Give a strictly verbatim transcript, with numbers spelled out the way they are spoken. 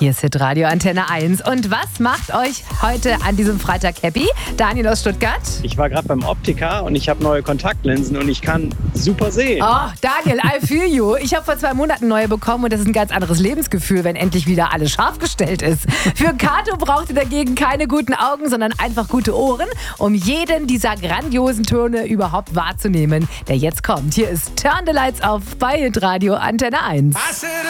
Hier ist Hitradio Antenne eins. Und was macht euch heute an diesem Freitag happy? Daniel aus Stuttgart. Ich war gerade beim Optiker und ich habe neue Kontaktlinsen und ich kann super sehen. Oh, Daniel, I feel you. Ich habe vor zwei Monaten neue bekommen und das ist ein ganz anderes Lebensgefühl, wenn endlich wieder alles scharf gestellt ist. Für Kato braucht ihr dagegen keine guten Augen, sondern einfach gute Ohren, um jeden dieser grandiosen Töne überhaupt wahrzunehmen, der jetzt kommt. Hier ist Turn the Lights Off bei Hitradio Antenne eins.